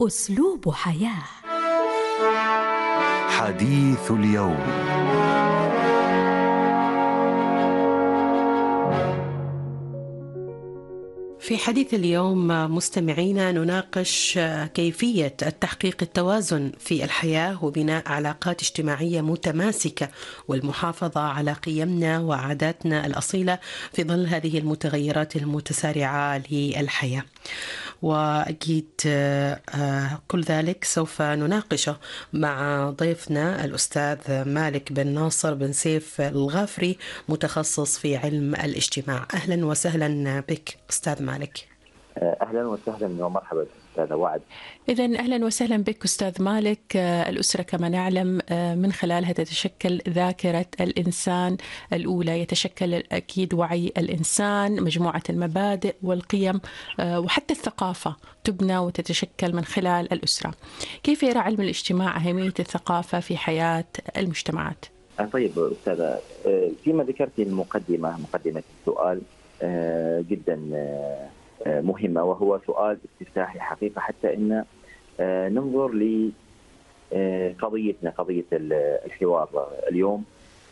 أسلوب حياة. حديث اليوم. في حديث اليوم مستمعينا نناقش كيفية التحقيق التوازن في الحياة وبناء علاقات اجتماعية متماسكة والمحافظة على قيمنا وعاداتنا الأصيلة في ظل هذه المتغيرات المتسارعة للحياة. وأكيد كل ذلك سوف نناقشه مع ضيفنا الأستاذ مالك بن ناصر بن سيف الغافري، متخصص في علم الاجتماع. أهلا وسهلا بك أستاذ مالك. أهلا وسهلا ومرحبا أستاذ وعد. إذن أهلا وسهلا بك أستاذ مالك. الأسرة كما نعلم من خلالها تتشكل ذاكرة الإنسان الأولى، يتشكل أكيد وعي الإنسان، مجموعة المبادئ والقيم وحتى الثقافة تبنى وتتشكل من خلال الأسرة. كيف يرى علم الاجتماع أهمية الثقافة في حياة المجتمعات؟ طيب أستاذة، فيما ذكرت مقدمة السؤال جدا مهمة، وهو سؤال استفتاحي حقيقة، حتى إن ننظر لقضيتنا قضية الحوار اليوم،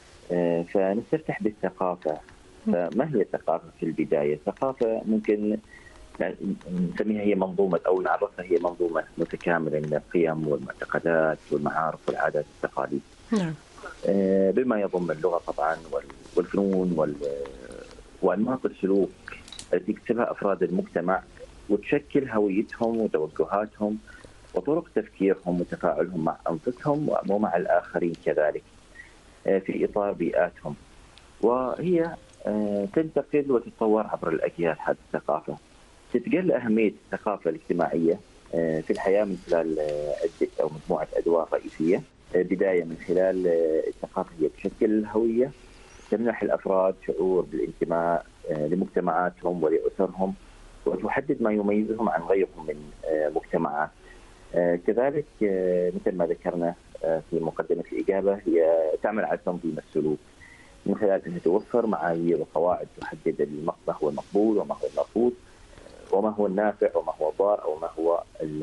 فنستفتح بالثقافة. فما هي الثقافة في البداية؟ الثقافة ممكن نسميها هي منظومة، أو نعرفها هي منظومة متكاملة من القيم والمعتقدات والمعارف والعادات والتقاليد. نعم. بما يضم اللغة طبعا والفنون وأنماط السلوك التي يكتسبها أفراد المجتمع وتشكل هويتهم وتوجهاتهم وطرق تفكيرهم وتفاعلهم مع أنفسهم ومع الآخرين كذلك في إطار بيئاتهم. وهي تنتقل وتتطور عبر الأجيال. هذه الثقافة تتقل أهمية الثقافة الاجتماعية في الحياة من خلال أو مجموعة أدوار رئيسية. بداية من خلال الثقافة هي تشكل الهوية، تمنح الأفراد شعور بالانتماء لمجتمعاتهم ولأسرهم، وتحدد ما يميزهم عن غيرهم من مجتمعات. كذلك مثل ما ذكرنا في مقدمة الإجابة، هي تعمل على تنظيم السلوك من خلال أنها توفر معايير وقواعد تحدد ما هو المقبول وما هو المرفوض، وما هو النافع وما هو الضار، أو ما هو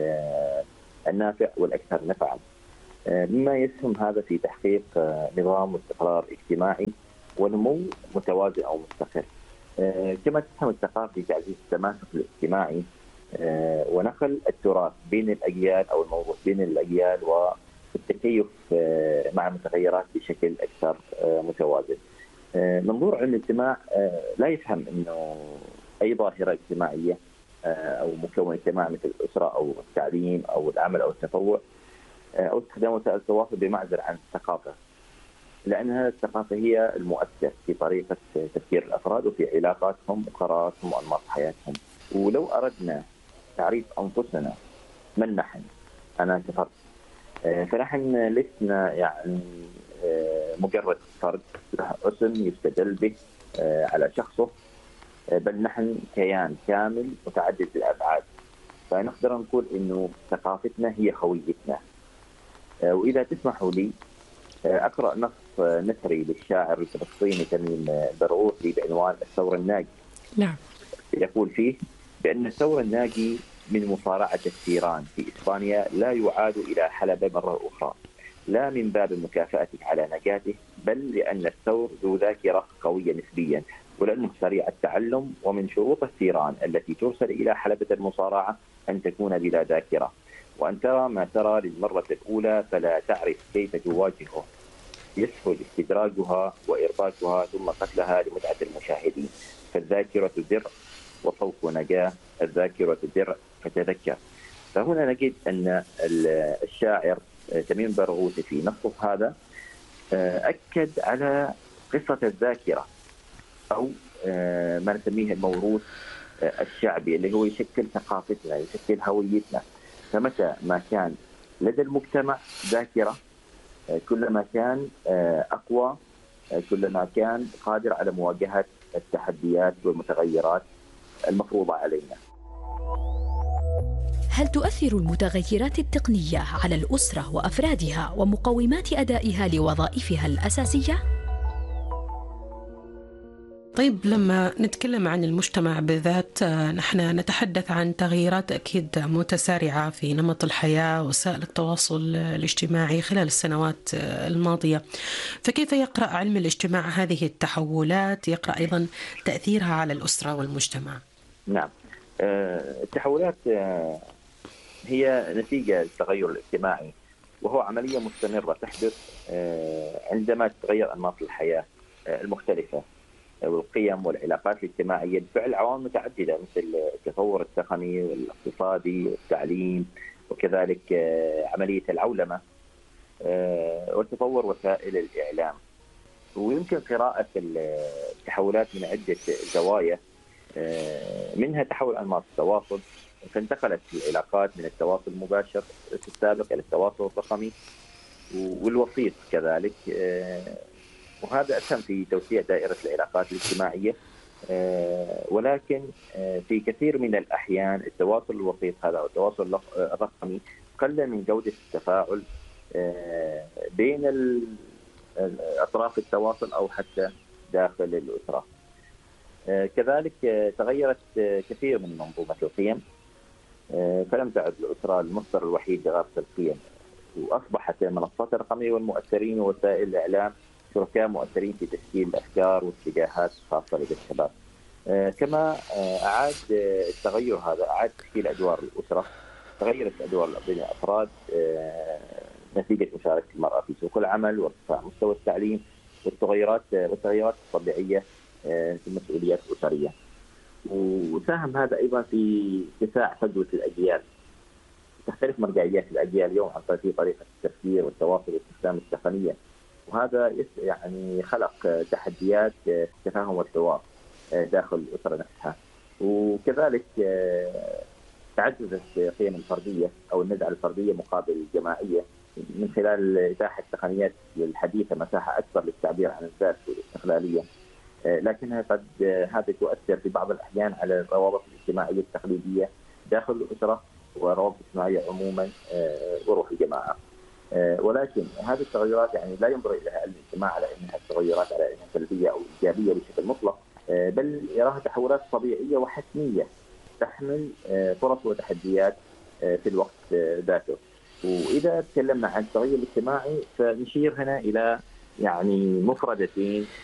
النافع والأكثر نفعا، مما يسهم هذا في تحقيق نظام واستقرار اجتماعي ونمو متوازن أو مستقر. كما تسهم الثقافة في تعزيز التماسك الاجتماعي ونقل التراث بين الأجيال أو الموروث بين الأجيال، والتكيف مع المتغيرات بشكل أكثر متوازن. منظور علم الاجتماع لا يفهم أنه أي ظاهرة اجتماعية أو مكون اجتماعي مثل الأسرة أو التعليم أو العمل أو التطوع أو استخدام وسائل التواصل بمعزل عن الثقافة، لأنها الثقافة هي المؤثر في طريقة تفكير الأفراد وفي علاقاتهم وقراراتهم وأنماط حياتهم. ولو أردنا تعريف أنفسنا من نحن، أنا كفرد، فنحن لسنا يعني مجرد فرد له اسم يستدل به على شخصه، بل نحن كيان كامل متعدد الأبعاد. فنقدر نقول إنه ثقافتنا هي هويتنا. وإذا تسمحوا لي أقرأ نص نثري للشاعر الفلسطيني تميم برغوثي بعنوان الثور الناجي. نعم. يقول فيه بأن الثور الناجي من مصارعة الثيران في إسبانيا لا يعاد إلى حلبة مرة أخرى، لا من باب المكافأة على نجاته، بل لأن الثور ذو ذاكرة قوية نسبيا، ولأنه سريع التعلم. ومن شروط الثيران التي ترسل إلى حلبة المصارعة أن تكون بلا ذاكرة، وأن ترى ما ترى للمرة الأولى فلا تعرف كيف تواجهه، يسهل استدراجها وإرباكها ثم قتلها لمتعة المشاهدين. فالذاكرة درع وفوق نجاة، الذاكرة درع فتذكر. فهنا نجد أن الشاعر تميم برغوثي في نصه هذا أكد على قصة الذاكرة، أو ما نسميه الموروث الشعبي اللي هو يشكل ثقافتنا، يشكل هويتنا. فمتى ما كان لدى المجتمع ذاكرة، كلما كان أقوى، كلما كان قادر على مواجهة التحديات والمتغيرات المفروضة علينا. هل تؤثر المتغيرات التقنية على الأسرة وأفرادها ومقومات أدائها لوظائفها الأساسية؟ طيب لما نتكلم عن المجتمع بالذات، نحن نتحدث عن تغييرات أكيد متسارعة في نمط الحياة وسائل التواصل الاجتماعي خلال السنوات الماضية، فكيف يقرأ علم الاجتماع هذه التحولات؟ يقرأ أيضا تأثيرها على الأسرة والمجتمع. نعم، التحولات هي نتيجة للتغير الاجتماعي، وهو عملية مستمرة تحدث عندما تتغير أنماط الحياة المختلفة والقيم والعلاقات الاجتماعية بفعل عوامل متعددة، مثل التطور التقني والاقتصادي والتعليم، وكذلك عملية العولمة وتطور وسائل الإعلام. ويمكن قراءة التحولات من عدة زوايا، منها تحول أنماط التواصل، فانتقلت العلاقات من التواصل المباشر في السابق إلى التواصل الرقمي والوسيط كذلك، وهذا أسهم في توسيع دائرة العلاقات الاجتماعية. ولكن في كثير من الأحيان التواصل الوسيط هذا أو التواصل الرقمي قل من جودة التفاعل بين أطراف التواصل أو حتى داخل الأسرة. كذلك تغيرت كثير من منظومة القيم، فلم تعد الأسرة المصدر الوحيد لغرس القيم، وأصبحت المنصات الرقمية والمؤثرين ووسائل الإعلام شركاء مؤثرين في تشكيل الأفكار والاتجاهات الخاصة لدى الشباب. كما أعاد التغير هذا، أعاد تشكيل أدوار الأسرة، تغيرت أدوار بين الأفراد نتيجة مشاركة المرأة في سوق العمل وارتفاع مستوى التعليم والتغيرات الطبيعية في المسؤوليات الأسرية. وساهم هذا أيضا في اتساع فجوة الأجيال. تختلف مرجعيات الأجيال اليوم عن طريقة التفكير والتواصل واستخدام التقنية، وهذا يعني خلق تحديات في التفاهم والحوار داخل الأسرة نفسها. وكذلك تعززت قيم الفردية أو النزعة الفردية مقابل الجماعية من خلال إتاحة التقنيات الحديثة مساحة أكبر للتعبير عن الذات والاستقلالية، لكنها قد هذا تؤثر في بعض الأحيان على الروابط الاجتماعية التقليدية داخل الأسرة والروابط الاجتماعية عموما وروح الجماعة. ولكن هذه التغيرات يعني لا ينظر إليها الاجتماع على أنها تغيرات على أنها سلبية أو إيجابية بشكل مطلق، بل يراها تحولات طبيعية وحتمية تحمل فرص وتحديات في الوقت ذاته. وإذا تكلمنا عن التغير الاجتماعي فنشير هنا إلى يعني مفردتين